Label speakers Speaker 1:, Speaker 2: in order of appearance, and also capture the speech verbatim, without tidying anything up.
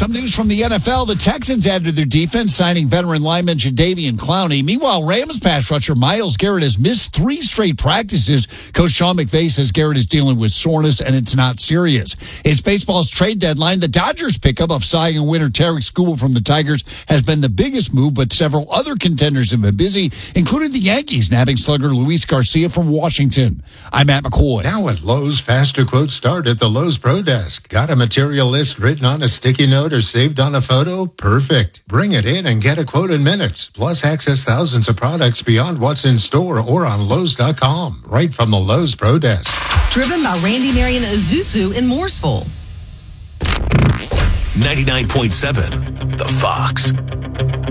Speaker 1: Some news from the N F L. The Texans added to their defense, signing veteran lineman Jadeveon Clowney. Meanwhile, Rams pass rusher Myles Garrett has missed three straight practices. Coach Sean McVay says Garrett is dealing with soreness and it's not serious. It's baseball's trade deadline. The Dodgers pickup of Cy Young winner Tarek Skubal from the Tigers has been the biggest move, but several other contenders have been busy, including the Yankees nabbing slugger Luis Garcia from Washington. I'm Matt McCoy.
Speaker 2: Now at Lowe's, faster quotes start at the Lowe's Pro Desk. Got a material list written on a sticky note or saved on a photo? Perfect. Bring it in and get a quote in minutes. Plus, access thousands of products beyond what's in store or on Lowe's dot com. Right from the Lowe's Pro Desk.
Speaker 3: Driven by Randy Marion Azuzu in Mooresville.
Speaker 4: ninety-nine point seven, The Fox.